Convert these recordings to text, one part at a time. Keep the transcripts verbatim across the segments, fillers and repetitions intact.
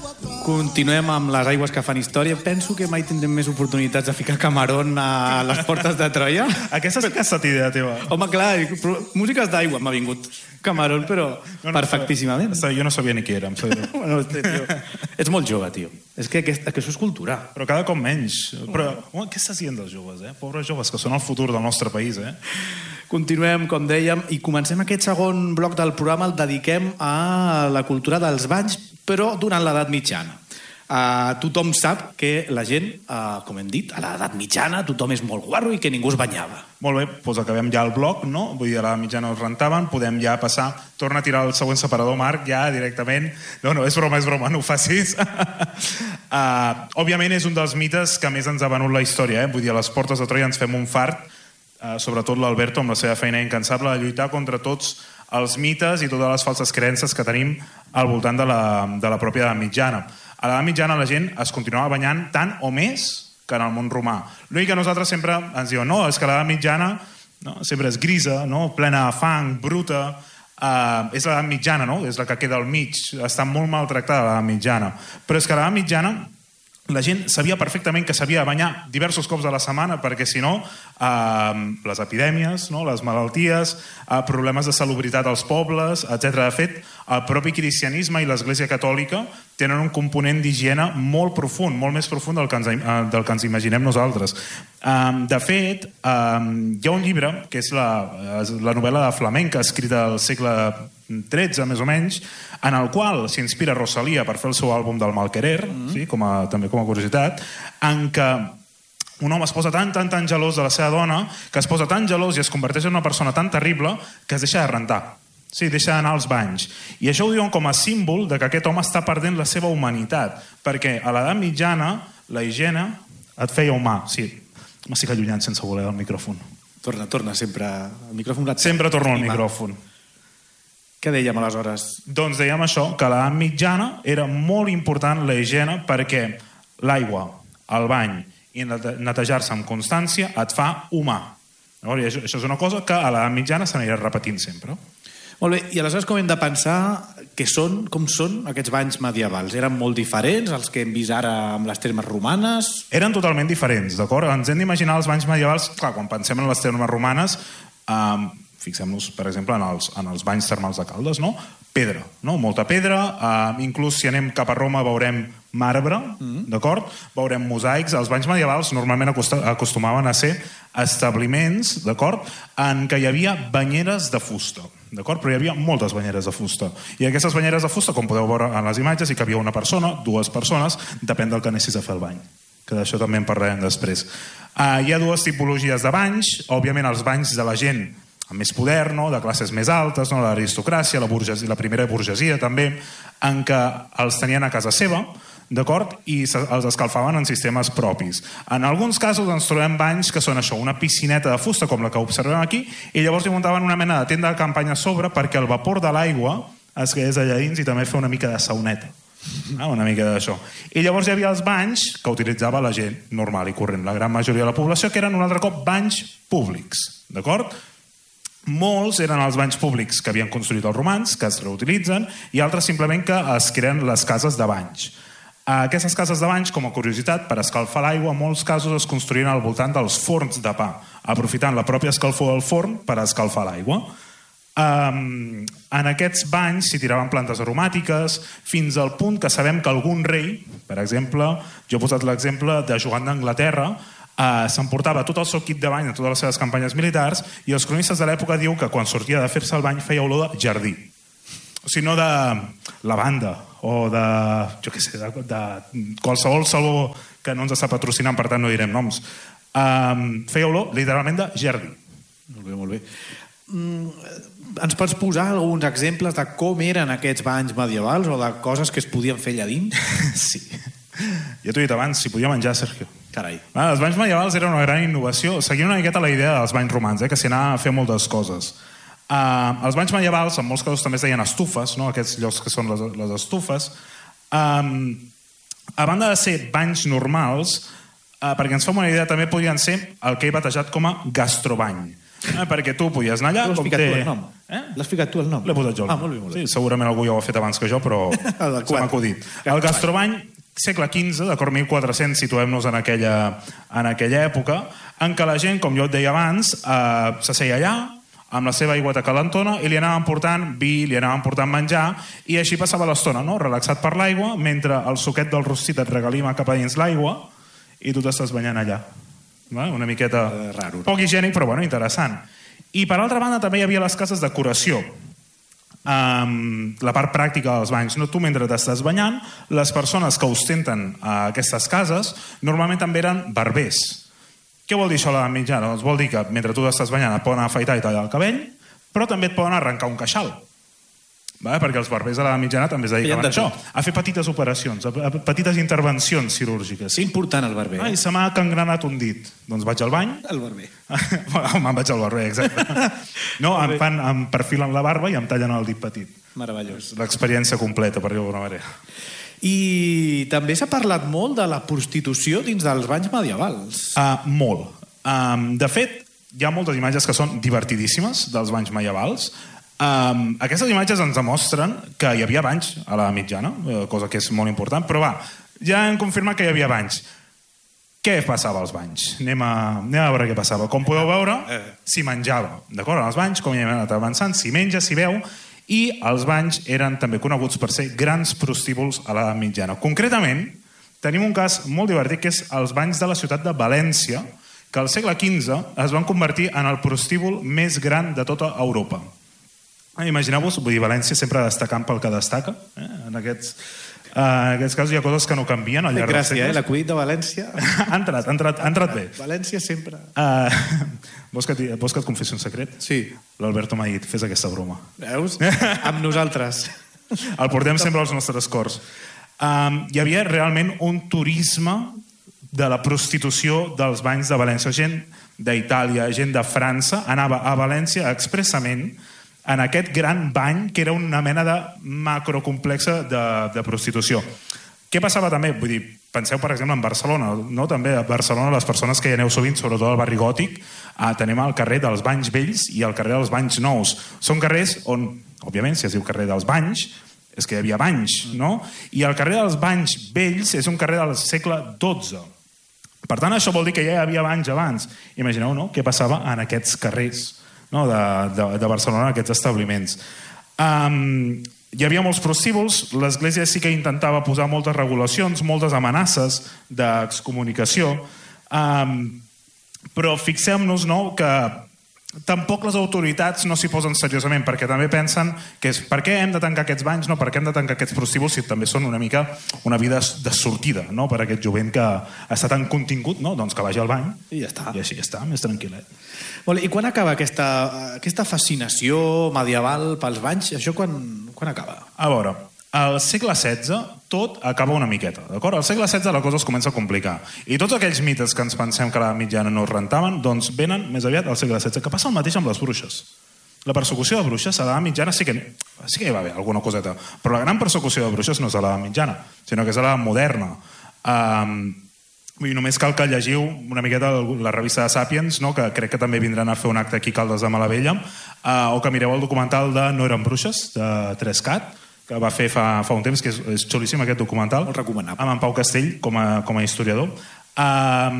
Continuem amb les aigües que fan història. Penso que mai tindrem més oportunitats de ficar Camarón a les portes de Troia. Aquesta sí que ha estat idea teva. Home, clar, músiques d'aigua m'ha vingut. Camarón, però no, no, perfectíssimament. No, jo no sabia ni qui érem. Bueno, tio, ets molt jove, tio. És que, aquest, que això és cultura. Però cada cop menys. Però home, què estàs dient dels joves, eh? Pobres joves, que són el futur del nostre país, eh? Continuem, com dèiem, i comencem aquest segon bloc del programa, el dediquem a la cultura dels banys, però durant l'edat mitjana. Uh, tothom sap que la gent, uh, com hem dit, a l'edat mitjana tothom és molt guarro i que ningú es banyava. Molt bé, doncs acabem ja el bloc, no? Vull dir, a l'edat mitjana es rentaven, podem ja passar, torna a tirar el següent separador, Marc, ja directament. No, no, és broma, és broma, no ho facis. uh, òbviament és un dels mites que més ens ha venut la història, eh? Vull dir, a les portes de Troia ens fem un fart, uh, sobretot l'Alberto amb la seva feina incansable de lluitar contra tots els mites i totes les falses creences que tenim al voltant de la, de la pròpia edat mitjana. A l'edat mitjana la gent es continuava banyant tant o més que en el món romà. L'únic que nosaltres sempre ens diuen no, és que l'edat mitjana no, sempre és grisa, no? Plena de fang, bruta, uh, és l'edat mitjana, no? És la que queda al mig, està molt maltractada l'edat mitjana. Però és que a l'edat mitjana la gent sabia perfectament que s'havia de banyar diversos cops a la setmana perquè si no eh, les epidèmies, no? Les malalties, eh, problemes de salubritat als pobles, etcètera. De fet, el propi cristianisme i l'Església Catòlica tenen un component d'higiene molt profund, molt més profund del que ens, eh, del que ens imaginem nosaltres. Eh, de fet, eh, hi ha un llibre, que és la, la novel·la de flamenca escrita al segle tretze, més o menys, en el qual s'inspira Rosalía per fer el seu àlbum del Malquerer, mm-hmm. sí, com a, també com a curiositat, en què un home es posa tan, tan, tan gelós de la seva dona, que es posa tan gelós i es converteix en una persona tan terrible que es deixa de rentar. Sí, deixa d'anar als banys. I això ho diuen com a símbol de que aquest home està perdent la seva humanitat, perquè a l'edat mitjana la higiene et feia humà. Sí, m'estic allunyant sense voler el micròfon. Torna, torna, sempre. El micròfon sempre torno al micròfon. Què dèiem aleshores? Doncs dèiem això, que a l'edat mitjana era molt important la higiene perquè l'aigua, el bany i netejar-se amb constància et fa humà. I això, això és una cosa que a l'edat mitjana s'anirà repetint sempre. Molt bé, i aleshores com hem de pensar que són, com són aquests banys medievals? Eren molt diferents als que hem vist ara amb les termes romanes? Eren totalment diferents, d'acord? Ens hem d'imaginar els banys medievals, clar, quan pensem en les termes romanes, eh, fixem-nos, per exemple, en els, en els banys termals de Caldes, no? Pedra, no? Molta pedra, eh, inclús si anem cap a Roma veurem marbre, mm. d'acord? Veurem mosaics. Els banys medievals normalment acostumaven a ser establiments, d'acord? En què hi havia banyeres de fusta, d'acord? Però hi havia moltes banyeres de fusta. I aquestes banyeres de fusta, com podeu veure en les imatges, hi cabia una persona, dues persones, depèn del que anessis a fer el bany, que d'això també en parlarem després. Uh, hi ha dues tipologies de banys, òbviament els banys de la gent amb més poder, no? De classes més altes, no? L'aristocràcia, la, burgesia, la primera burgesia també, en què els tenien a casa seva, d'acord? I els escalfaven en sistemes propis. En alguns casos ens trobem banys que són això, una piscineta de fusta com la que observem aquí, i llavors hi muntaven una mena de tenda de campanya a sobre perquè el vapor de l'aigua es quedés allà dins i també fer una mica de sauneta. Ah, una mica d'això. I llavors hi havia els banys que utilitzava la gent normal i corrent, la gran majoria de la població, que eren un altre cop banys públics, d'acord? Molts eren els banys públics que havien construït els romans, que es reutilitzen, i altres simplement que es creen les cases de banys. Aquestes cases de banys, com a curiositat, per escalfar l'aigua, en molts casos es construïen al voltant dels forns de pa, aprofitant la pròpia escalfor del forn per escalfar l'aigua. Um, en aquests banys s'hi tiraven plantes aromàtiques fins al punt que sabem que algun rei, per exemple, jo he posat l'exemple de Joan d'Anglaterra, Uh, s'emportava tot el seu kit de bany en totes les seves campanyes militars i els cronistes de l'època diu que quan sortia de fer-se el bany feia olor de jardí, o sigui, no de lavanda o de, jo què sé, de, de qualsevol saló que no ens està patrocinant, per tant no direm noms. Um, feia olor literalment de jardí. Molt bé, molt bé. Mm, ens pots posar alguns exemples de com eren aquests banys medievals o de coses que es podien fer allà dins? Sí. Ja t'ho he dit abans, s'hi podia menjar, Sergio. Carai. Ah, els banys medievals eren una gran innovació. Seguien una miqueta la idea dels banys romans, eh, que s'hi anava a fer moltes coses. Uh, els banys medievals, en molts casos també es deien estufes, no? Aquests llocs que són les, les estufes. Um, a banda de ser banys normals, uh, perquè ens fem una idea, també podien ser el que he batejat com a gastrobany. Eh, perquè tu podies anar allà... L'has com ficat té... tu el nom? Eh? L'has ficat tu el nom? L'he posat jo el nom. Ah, molt bé, molt bé. Sí, segurament algú ja ho ha fet abans que jo, però se m'ha acudit. El gastrobany, segle quinze, d'acord, mil quatre-cents, situem-nos en aquella, en aquella època, en què la gent, com jo et deia abans, eh, s'asseia allà, amb la seva aigüeta calentona, i li anaven portant vi, li anaven portant menjar, i així passava l'estona, no? Relaxat per l'aigua, mentre el suquet del rostit et regalima cap a dins l'aigua, i tu t'estàs banyant allà. Una miqueta eh, raro, poc higiènic, però bueno, interessant. I per altra banda també hi havia les cases de curació. Um, la part pràctica dels banys. No, tu mentre t'estàs banyant, les persones que ostenten uh, aquestes cases normalment també eren barbers. Què vol dir això a l'edat mitjana? Doncs vol dir que mentre tu t'estàs banyant et poden afaitar i tallar el cabell, però també et poden arrencar un queixal. Va? Perquè els barbers de l'edat mitjana també es dedicaven a això, a fer petites operacions, a petites intervencions quirúrgiques. És important el barber. Ai, se m'ha cangranat un dit. Doncs vaig al bany. El barber. Me'n vaig al barber, exacte. No, em, fan, em perfilen la barba i em tallen el dit petit. Meravellós. L'experiència completa, per dir-ho d'alguna manera. I també s'ha parlat molt de la prostitució dins dels banys medievals. Uh, molt. Um, de fet, hi ha moltes imatges que són divertidíssimes dels banys medievals. Um, aquestes imatges ens demostren que hi havia banys a la mitjana, cosa que és molt important, però va, ja hem confirmat que hi havia banys. Què passava als banys? Anem a, anem a veure què passava. Com podeu veure, s'hi menjava. D'acord? En els banys, com ja hem anat avançant, s'hi menja, s'hi veu, i els banys eren també coneguts per ser grans prostíbuls a l'edat mitjana. Concretament, tenim un cas molt divertit, que és els banys de la ciutat de València, que al segle quinze es van convertir en el prostíbul més gran de tota Europa. Imagineu-vos, vull dir, València sempre destacant pel que destaca. Eh? En, aquests, uh, en aquests casos hi ha coses que no canvien al llarg dels segles. Gràcies, eh? L'acudit de València... ha entrat, ha entrat, ha entrat bé. València sempre... Uh, vols, que vols que et confessi un secret? Sí. L'Alberto m'ha dit, fes aquesta broma. Veus? Amb nosaltres. El portem sempre als nostres cors. Um, hi havia realment un turisme de la prostitució dels banys de València. Gent d'Itàlia, gent de França, anava a València expressament en aquest gran bany que era una mena de macrocomplexa de, de prostitució. Què passava també? Vull dir, penseu, per exemple, en Barcelona. No? També a Barcelona, les persones que hi aneu sovint, sobretot al barri gòtic, eh, tenim el carrer dels Banys Vells i el carrer dels Banys Nous. Són carrers on, òbviament, si es diu carrer dels Banys, és que hi havia banys, no? I el carrer dels Banys Vells és un carrer del segle dotze. Per tant, això vol dir que ja hi havia banys abans. Imagineu, no?, què passava en aquests carrers, no, de, de, de Barcelona, aquests establiments. Um, hi havia molts prostíbuls, l'Església sí que intentava posar moltes regulacions, moltes amenaces d'excomunicació, um, però fixem-nos, no, que tampoc les autoritats no s'hi posen seriosament, perquè també pensen que és per què hem de tancar aquests banys, no, per què hem de tancar aquests prostíbuls si també són una mica una vida de sortida, no, per aquest jovent que està tan contingut, no, doncs que vagi al bany i ja està. I així ja està, més tranquil·let. Molt, i quan acaba aquesta, aquesta fascinació medieval pels banys? Això quan, quan acaba? A veure, al segle setze tot acaba una miqueta, d'acord? Al segle setze la cosa es comença a complicar. I tots aquells mites que ens pensem que a la mitjana no es rentaven, doncs venen més aviat al segle setze, que passa el mateix amb les bruixes. La persecució de bruixes a l'edat mitjana sí que, sí que hi va haver alguna coseta, però la gran persecució de bruixes no és a l'edat mitjana, sinó que és a l'edat moderna. Um, I només cal que llegiu una miqueta la revista de Sapiens, no? Que crec que també vindran a fer un acte aquí a Caldes de Malavella, uh, o que mireu el documental de No eren bruixes, de Trescat, que va fer fa, fa un temps, que és, és xulíssim aquest documental. Molt recomanable. Amb en Pau Castell com a, com a historiador. Um,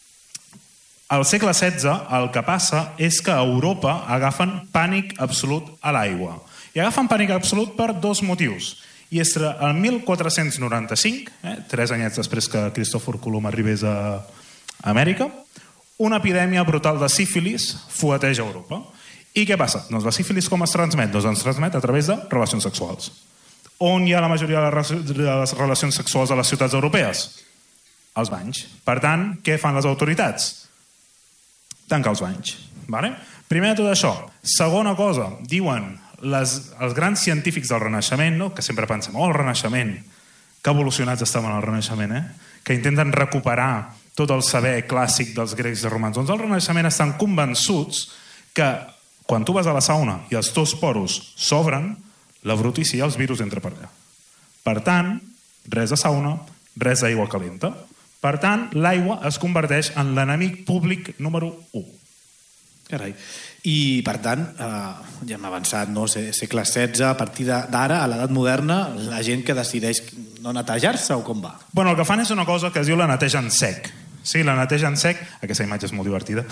al segle setze el que passa és que a Europa agafen pànic absolut a l'aigua. I agafen pànic absolut per dos motius. I és el mil quatre-cents noranta-cinc, eh, tres anyets després que Cristòfor Colom arribés a Amèrica, una epidèmia brutal de sífilis fueteja a Europa. I què passa? Doncs la sífilis com es transmet? Doncs es transmet a través de relacions sexuals. On hi ha la majoria de les relacions sexuals a les ciutats europees? Als banys. Per tant, què fan les autoritats? Tancar els banys. Vale? Primer de tot això. Segona cosa, diuen les, els grans científics del Renaixement, no? Que sempre pensem, oh, el Renaixement, que evolucionats estaven al Renaixement, eh? Que intenten recuperar tot el saber clàssic dels grecs i romans. Doncs al Renaixement estan convençuts que quan tu vas a la sauna i els teus poros s'obren, la brutícia i els virus entra per allà. Per tant, res de sauna, res d'aigua calenta. Per tant, l'aigua es converteix en l'enemic públic número u. Carai. I, per tant, eh, ja hem avançat, no? segle setze, a partir d'ara, a l'edat moderna, la gent que decideix no netejar-se o com va? Bueno, el que fan és una cosa que es diu la neteja en sec. Sí, la neteja en sec... Aquesta imatge és molt divertida.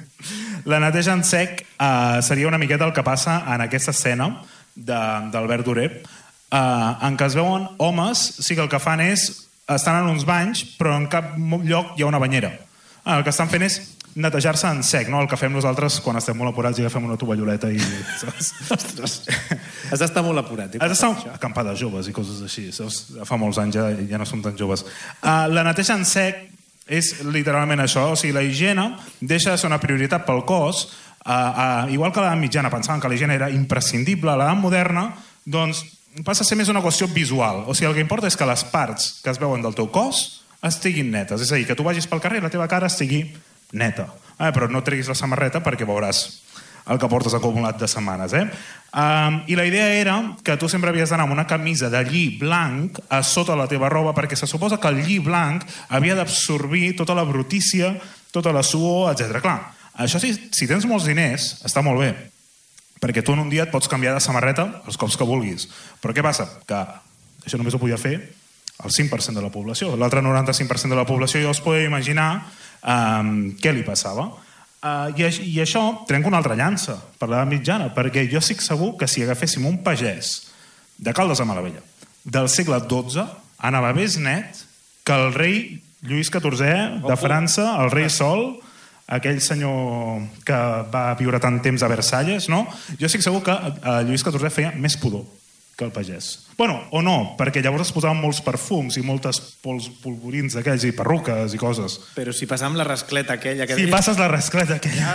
La neteja en sec eh, seria una miqueta el que passa en aquesta escena d'Albert Duré, eh, en què es veuen homes, sí que el que fan és... estan en uns banys, però en cap lloc hi ha una banyera. El que estan fent és netejar-se en sec, no? El que fem nosaltres quan estem molt apurats i agafem una tovalloleta i... Ostres, has d'estar molt apurat. Has d'estar acampada joves i coses així. Fa molts anys ja, ja no som tan joves. Uh, la neteja en sec és literalment això, o sigui, la higiene deixa de ser una prioritat pel cos, uh, uh, igual que a l'edat mitjana pensaven que la higiene era imprescindible, a l'edat moderna, doncs passa a ser més una qüestió visual. O sigui, el que importa és que les parts que es veuen del teu cos estiguin netes. És a dir, que tu vagis pel carrer i la teva cara estigui neta. Eh, però no treguis la samarreta perquè veuràs el que portes acumulat de setmanes. Eh? Um, I la idea era que tu sempre havies d'anar amb una camisa de lli blanc a sota la teva roba perquè se suposa que el lli blanc havia d'absorbir tota la brutícia, tota la suor, etcètera. Clar, això si, si tens molts diners està molt bé, perquè tu en un dia et pots canviar de samarreta els cops que vulguis. Però què passa? Que això només ho podia fer el cinc per cent de la població. L'altre noranta-cinc per cent de la població ja us podeu imaginar um, què li passava. Uh, i, I això trenca una altra llança per l'edat mitjana, perquè jo estic segur que si agaféssim un pagès de Caldes de Malavella del segle dotze, anava més net que el rei Lluís catorzè de França, el rei Sol, aquell senyor que va viure tant temps a Versalles, no? Jo estic segur que uh, Lluís catorzè feia més pudor que el pagès. Bueno, o no, perquè llavors es posaven molts perfums i moltes pols, polvorins d'aquells i perruques i coses. Però si passam la rascleta aquella... Que si dius... passes la rascleta aquella,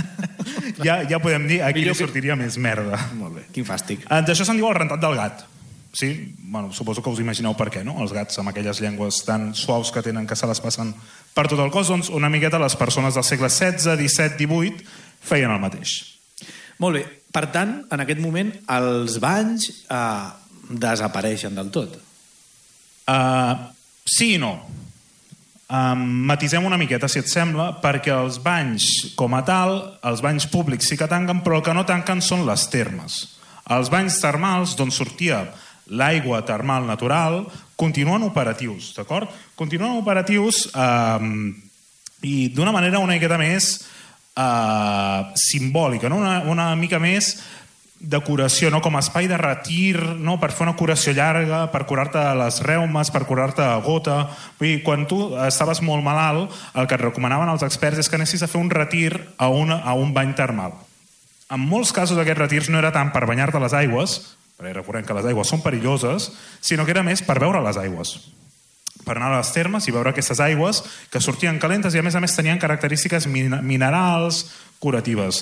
ja, ja podem dir aquí li sortiria més merda. Molt bé, quin fàstic. D'això se'n diu el rentat del gat. Sí? Bueno, suposo que us imagineu per què, no? Els gats amb aquelles llengües tan suaus que tenen que se les passen per tot el cos, doncs una miqueta les persones del segle setze, disset, divuit feien el mateix. Molt bé. Per tant, en aquest moment, els banys eh, desapareixen del tot. Uh, sí i no. Uh, matisem una miqueta, si et sembla, perquè els banys, com a tal, els banys públics sí que tanquen, però el que no tanquen són les termes. Els banys termals, d'on sortia l'aigua termal natural, continuen operatius, d'acord? Continuen operatius uh, i d'una manera una miqueta més... Uh, simbòlica, no? una, una mica més de curació, no? Com a espai de retir, no? Per fer una curació llarga, per curar-te les reumes, per curar-te a gota. Vull dir, quan tu estaves molt malalt, el que et recomanaven els experts és que anessis a fer un retir a, una, a un bany termal. En molts casos aquests retirs no era tant per banyar-te les aigües, perquè recordem que les aigües són perilloses, sinó que era més per veure les aigües, per anar a les termes i veure aquestes aigües que sortien calentes i a més a més tenien característiques minerals curatives.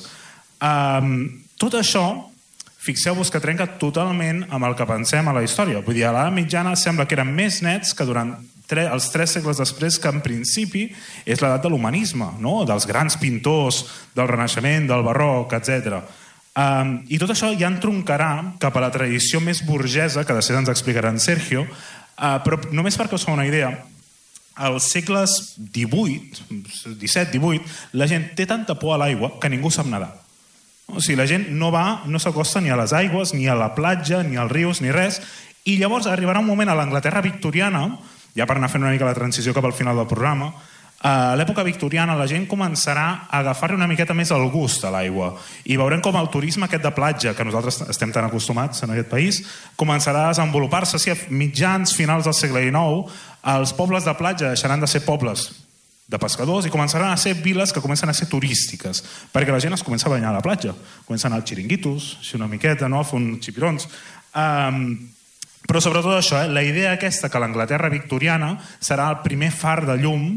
Um, tot això, fixeu-vos que trenca totalment amb el que pensem a la història. Vull dir, a l'edat mitjana sembla que eren més nets que durant tre els tres segles després, que en principi és l'edat de l'humanisme, no? Dels grans pintors, del Renaixement, del Barroc, etcètera. Um, I tot això ja entroncarà cap a la tradició més burgesa, que després ens explicarà en Sergio. Uh, però només perquè us fa una idea, als segles divuit, disset, divuit, la gent té tanta por a l'aigua que ningú sap nedar. O sigui, la gent no va, no s'acosta ni a les aigües, ni a la platja, ni als rius, ni res, i llavors arribarà un moment a l'Anglaterra victoriana, ja per anar fent una mica la transició cap al final del programa, a l'època victoriana la gent començarà a agafar-li una miqueta més el gust a l'aigua i veurem com el turisme aquest de platja, que nosaltres estem tan acostumats en aquest país, començarà a desenvolupar-se. Si a mitjans, finals del segle dinou, els pobles de platja deixaran de ser pobles de pescadors i començaran a ser viles que comencen a ser turístiques, perquè la gent es comença a banyar a la platja, comença a anar als xiringuitos, així una miqueta, no? A fer uns xipirons. Um, però sobretot això, eh? La idea aquesta que l'Anglaterra victoriana serà el primer far de llum